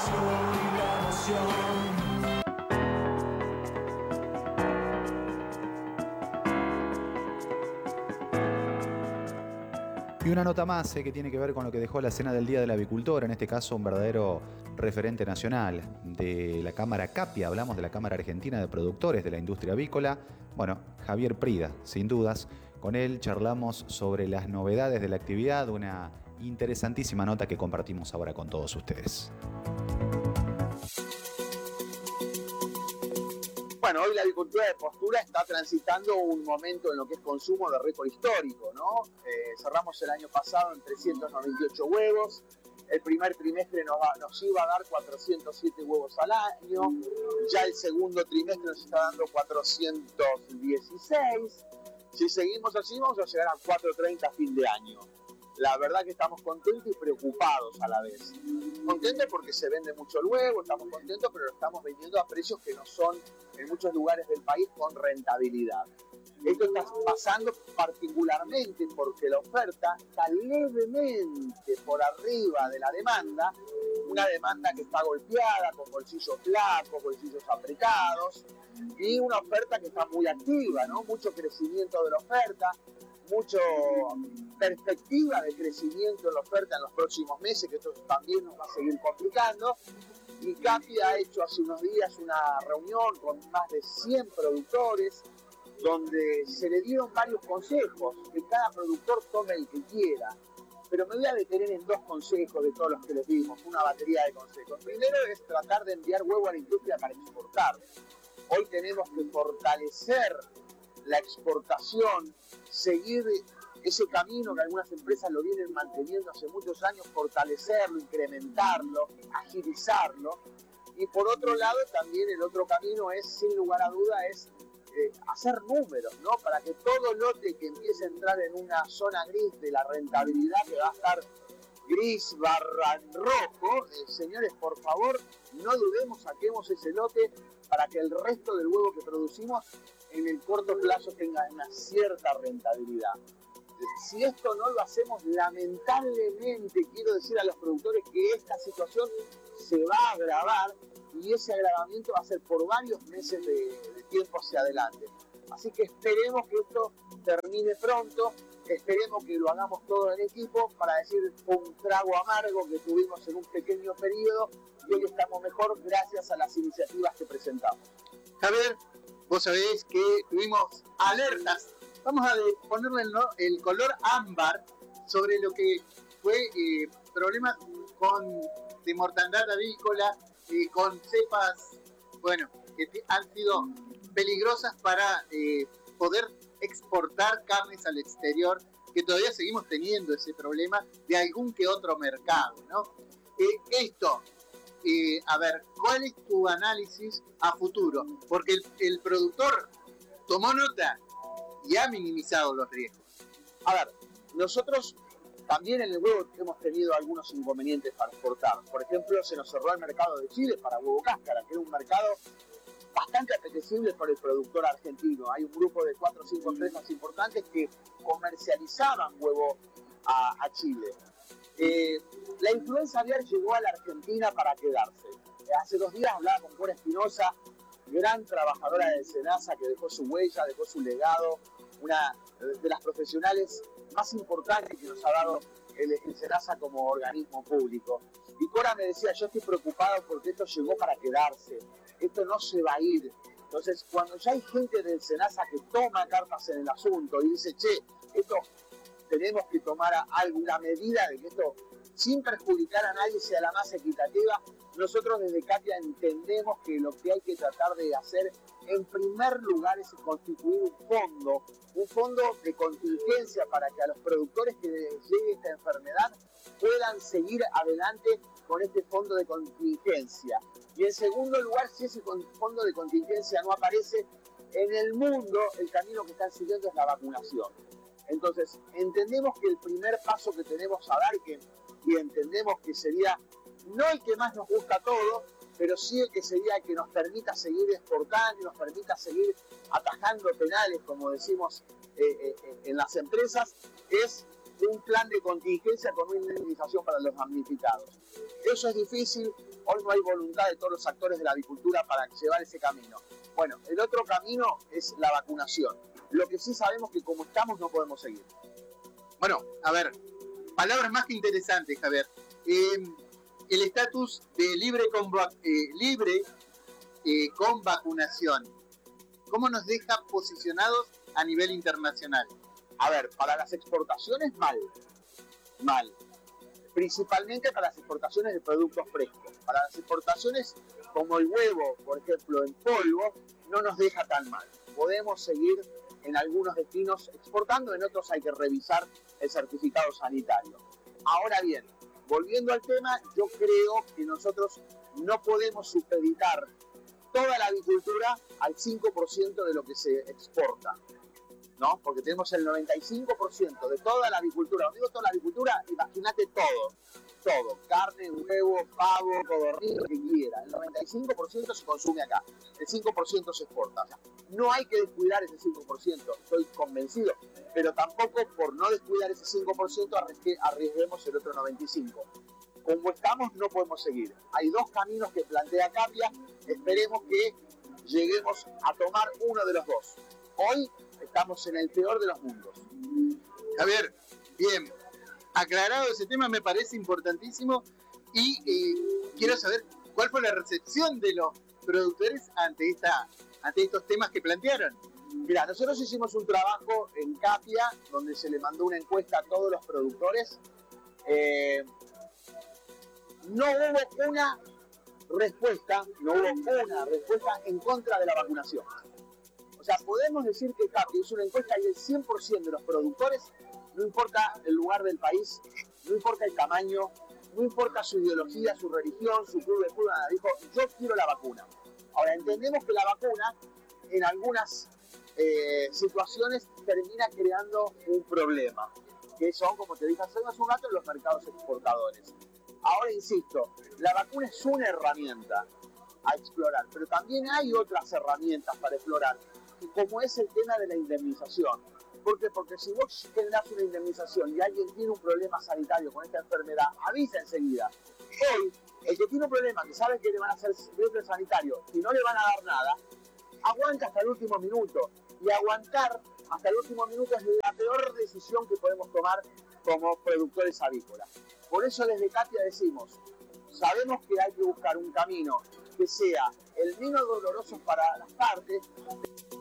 pasión y la emoción. Y una nota más que tiene que ver con lo que dejó la Cena del Día del Avicultor, en este caso un verdadero referente nacional de la Cámara CAPIA, hablamos de la Cámara Argentina de Productores de la Industria Avícola, bueno, Javier Prida, sin dudas. Con él charlamos sobre las novedades de la actividad, una interesantísima nota que compartimos ahora con todos ustedes. Bueno, hoy la avicultura de postura está transitando un momento en lo que es consumo de récord histórico, ¿no? Cerramos el año pasado en 398 huevos, el primer trimestre nos iba a dar 407 huevos al año, ya el segundo trimestre nos está dando 416, si seguimos así vamos a llegar a 430 a fin de año. La verdad que estamos contentos y preocupados a la vez. Contentos porque se vende mucho el huevo, estamos contentos, pero lo estamos vendiendo a precios que no son en muchos lugares del país con rentabilidad. Esto está pasando particularmente porque la oferta está levemente por arriba de la demanda, una demanda que está golpeada con bolsillos flacos, bolsillos apretados, y una oferta que está muy activa, ¿no? Mucho crecimiento de la oferta, mucha perspectiva de crecimiento en la oferta en los próximos meses, que esto también nos va a seguir complicando. Y CAPIA ha hecho hace unos días una reunión con más de 100 productores, donde se le dieron varios consejos, que cada productor tome el que quiera. Pero me voy a detener en dos consejos de todos los que les dimos, una batería de consejos. Primero es tratar de enviar huevo a la industria para exportar. Hoy tenemos que fortalecer la exportación, seguir ese camino que algunas empresas lo vienen manteniendo hace muchos años, fortalecerlo, incrementarlo, agilizarlo. Y por otro lado, también el otro camino es, sin lugar a duda, es hacer números, ¿no? Para que todo lote que empiece a entrar en una zona gris de la rentabilidad, que va a estar gris barra rojo, señores, por favor, no dudemos, saquemos ese lote para que el resto del huevo que producimos en el corto plazo tenga una cierta rentabilidad. Si esto no lo hacemos, lamentablemente quiero decir a los productores que esta situación se va a agravar, y ese agravamiento va a ser por varios meses de tiempo hacia adelante. Así que esperemos que esto termine pronto, esperemos que lo hagamos todo en equipo para decir un trago amargo que tuvimos en un pequeño periodo, y hoy estamos mejor gracias a las iniciativas que presentamos. Javier, vos sabés que tuvimos alertas, vamos a ponerle el color ámbar sobre lo que fue problemas de mortandad avícola, con cepas, bueno, que han sido peligrosas para poder exportar carnes al exterior, que todavía seguimos teniendo ese problema de algún que otro mercado, ¿no? A ver, ¿cuál es tu análisis a futuro? Porque el productor tomó nota y ha minimizado los riesgos. A ver, nosotros también en el huevo hemos tenido algunos inconvenientes para exportar. Por ejemplo, se nos cerró el mercado de Chile para huevo cáscara, que era un mercado bastante apetecible por el productor argentino. Hay un grupo de 4 o 5 empresas importantes que comercializaban huevo a Chile. La influenza aviar llegó a la Argentina para quedarse. Hace 2 días hablaba con Cora Espinosa, gran trabajadora del SENASA, que dejó su huella, dejó su legado, una de las profesionales más importantes que nos ha dado el SENASA como organismo público. Y Cora me decía, yo estoy preocupado porque esto llegó para quedarse, esto no se va a ir. Entonces, cuando ya hay gente del SENASA que toma cartas en el asunto y dice, che, esto tenemos que tomar alguna medida de que esto, sin perjudicar a nadie, sea la más equitativa, nosotros desde CAPIA entendemos que lo que hay que tratar de hacer en primer lugar es constituir un fondo de contingencia para que a los productores que les llegue esta enfermedad puedan seguir adelante con este fondo de contingencia. Y en segundo lugar, si ese fondo de contingencia no aparece, en el mundo el camino que están siguiendo es la vacunación. Entonces, entendemos que el primer paso que tenemos a dar, y entendemos que sería no el que más nos gusta a todos, pero sí el que sería el que nos permita seguir exportando y nos permita seguir atajando penales, como decimos en las empresas, es de un plan de contingencia con una indemnización para los damnificados. Eso es difícil, hoy no hay voluntad de todos los actores de la avicultura para llevar ese camino. Bueno, el otro camino es la vacunación. Lo que sí sabemos que como estamos no podemos seguir. Bueno, a ver, palabras más que interesantes, Javier. El estatus de libre con vacunación, ¿cómo nos deja posicionados a nivel internacional? A ver, para las exportaciones mal. Principalmente para las exportaciones de productos frescos. Para las exportaciones como el huevo, por ejemplo, en polvo, no nos deja tan mal. Podemos seguir en algunos destinos exportando, en otros hay que revisar el certificado sanitario. Ahora bien, volviendo al tema, yo creo que nosotros no podemos supeditar toda la avicultura al 5% de lo que se exporta, ¿no? Porque tenemos el 95% de toda la avicultura. Cuando digo toda la avicultura, imagínate todo, carne, huevo, pavo, codorniz, lo que quiera. El 95% se consume acá, el 5% se exporta. O sea, no hay que descuidar ese 5%, estoy convencido, pero tampoco por no descuidar ese 5% arriesguemos el otro 95%. Como estamos no podemos seguir. Hay dos caminos que plantea Capia, esperemos que lleguemos a tomar uno de los dos. Hoy estamos en el peor de los mundos. Javier, bien, aclarado ese tema me parece importantísimo y quiero saber cuál fue la recepción de los productores ante estos temas que plantearon. Mira, nosotros hicimos un trabajo en Capia donde se le mandó una encuesta a todos los productores. No hubo una respuesta en contra de la vacunación. O sea, podemos decir que Capia hizo una encuesta y el 100% de los productores, no importa el lugar del país, no importa el tamaño, no importa su ideología, su religión, su club de fútbol, nada, dijo, yo quiero la vacuna. Ahora, entendemos que la vacuna en algunas situaciones termina creando un problema, que son, como te dije hace un rato, los mercados exportadores. Ahora, insisto, la vacuna es una herramienta a explorar, pero también hay otras herramientas para explorar, como es el tema de la indemnización. ¿Por qué? Porque si vos generás una indemnización y alguien tiene un problema sanitario con esta enfermedad, avisa enseguida. Hoy, el que tiene un problema, que sabe que le van a hacer riesgo sanitario y no le van a dar nada, aguanta hasta el último minuto. Y aguantar hasta el último minuto es la peor decisión que podemos tomar como productores avícolas. Por eso desde Capia decimos, sabemos que hay que buscar un camino que sea el menos doloroso para las partes,